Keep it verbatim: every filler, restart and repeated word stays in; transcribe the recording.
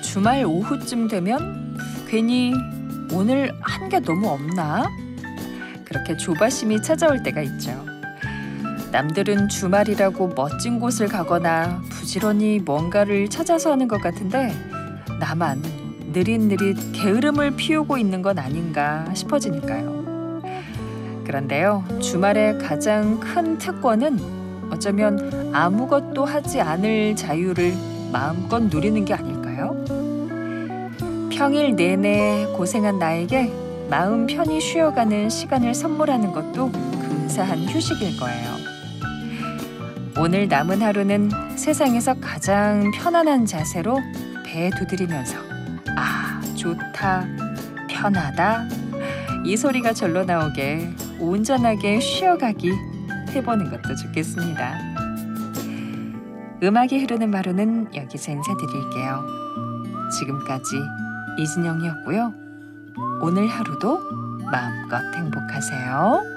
주말 오후쯤 되면 괜히 오늘 한 게 너무 없나? 그렇게 조바심이 찾아올 때가 있죠. 남들은 주말이라고 멋진 곳을 가거나 부지런히 뭔가를 찾아서 하는 것 같은데 나만 느릿느릿 게으름을 피우고 있는 건 아닌가 싶어지니까요. 그런데요, 주말의 가장 큰 특권은 어쩌면 아무것도 하지 않을 자유를 마음껏 누리는 게 아닐까요? 평일 내내 고생한 나에게 마음 편히 쉬어가는 시간을 선물하는 것도 근사한 휴식일 거예요. 오늘 남은 하루는 세상에서 가장 편안한 자세로 배 두드리면서 아, 좋다, 편하다 이 소리가 절로 나오게 온전하게 쉬어가기 해보는 것도 좋겠습니다. 음악이 흐르는 마루는 여기서 인사드릴게요. 지금까지 이진영이었고요. 오늘 하루도 마음껏 행복하세요.